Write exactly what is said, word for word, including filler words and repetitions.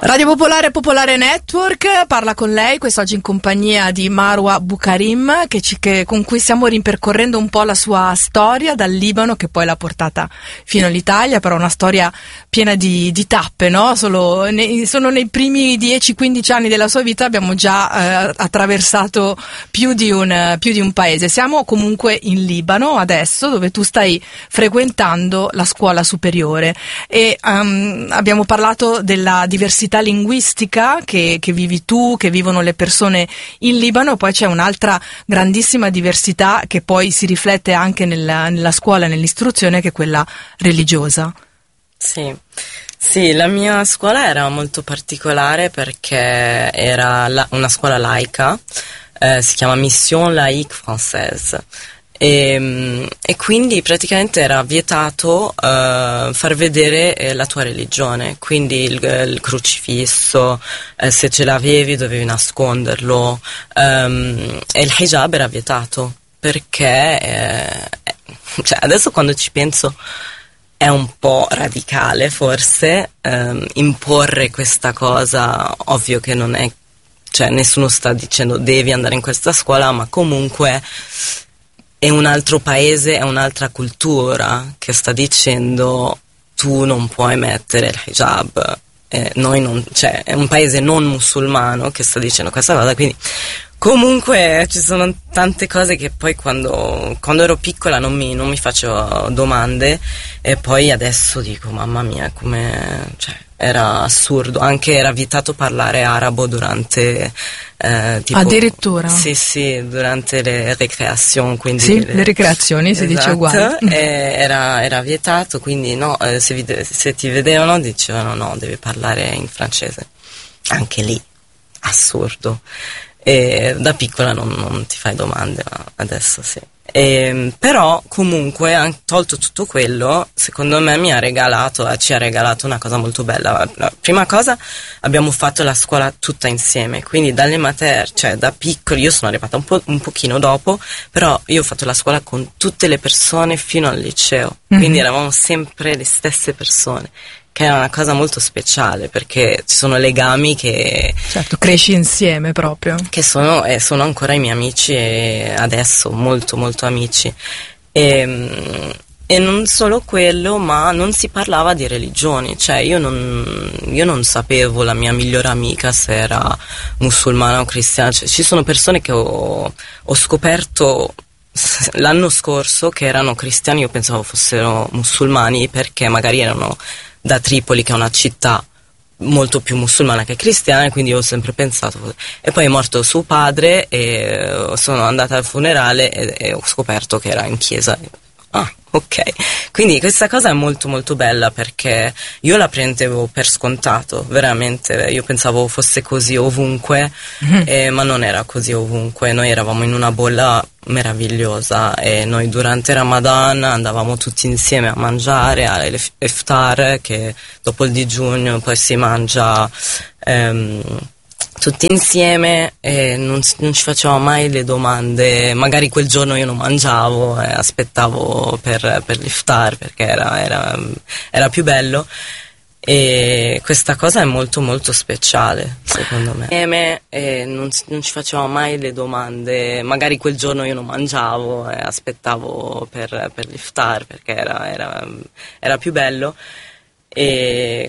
Radio Popolare Popolare Network parla con lei quest'oggi in compagnia di Marwa Bukarim che ci, che, con cui stiamo rinpercorrendo un po' la sua storia dal Libano che poi l'ha portata fino all'Italia, però una storia piena di, di tappe, no? Solo nei, sono nei primi dieci quindici anni della sua vita abbiamo già eh, attraversato più di, un, più di un paese. Siamo comunque in Libano adesso, dove tu stai frequentando la scuola superiore e um, abbiamo parlato della diversità linguistica che, che vivi tu, che vivono le persone in Libano, poi c'è un'altra grandissima diversità che poi si riflette anche nella, nella scuola, nell'istruzione, che è quella religiosa. Sì. Sì, la mia scuola era molto particolare perché era la, una scuola laica, eh, si chiama Mission Laïque Française. E, e quindi praticamente era vietato uh, far vedere eh, la tua religione, quindi il, il crocifisso, eh, se ce l'avevi dovevi nasconderlo, um, e il hijab era vietato perché eh, cioè adesso quando ci penso è un po' radicale forse um, imporre questa cosa. Ovvio che non è, cioè nessuno sta dicendo devi andare in questa scuola, ma comunque è un altro paese, è un'altra cultura che sta dicendo tu non puoi mettere il hijab, eh, noi non, cioè è un paese non musulmano che sta dicendo questa cosa, quindi comunque ci sono tante cose che poi quando, quando ero piccola non mi, non mi facevo domande e poi adesso dico mamma mia come, cioè, era assurdo, anche era vietato parlare arabo durante eh, tipo, addirittura sì sì durante le ricreazioni, quindi sì, le, le ricreazioni esatto, si dice uguale, era, era vietato, quindi no, eh, se, vi, se ti vedevano dicevano no, devi parlare in francese, anche lì assurdo. E da piccola non, non ti fai domande, ma adesso sì. E, però comunque, anche tolto tutto quello, secondo me mi ha regalato, ci ha regalato una cosa molto bella. La prima cosa, abbiamo fatto la scuola tutta insieme, quindi dalle mater, cioè da piccoli, io sono arrivata un, po', un pochino dopo, però io ho fatto la scuola con tutte le persone fino al liceo, mm-hmm. quindi eravamo sempre le stesse persone, che è una cosa molto speciale perché ci sono legami che certo cresci insieme proprio, che sono e sono ancora i miei amici e adesso molto molto amici e, e non solo quello, ma non si parlava di religioni, cioè io non io non sapevo la mia migliore amica se era musulmana o cristiana, cioè, ci sono persone che ho, ho scoperto l'anno scorso che erano cristiani, io pensavo fossero musulmani perché magari erano da Tripoli, che è una città molto più musulmana che cristiana, quindi ho sempre pensato, e poi è morto suo padre e sono andata al funerale e, e ho scoperto che era in chiesa. Ah, ok, quindi questa cosa è molto molto bella perché io la prendevo per scontato, veramente, io pensavo fosse così ovunque, mm-hmm. eh, ma non era così ovunque, noi eravamo in una bolla meravigliosa e noi durante Ramadan andavamo tutti insieme a mangiare all'iftar, che dopo il digiuno poi si mangia ehm, tutti insieme e non, non ci facevamo mai le domande, magari quel giorno io non mangiavo e aspettavo per, per l'iftar perché era, era, era più bello. E questa cosa è molto molto speciale secondo me. E, e non, non ci facevamo mai le domande, magari quel giorno io non mangiavo e aspettavo per, per l'iftar perché era, era, era più bello. E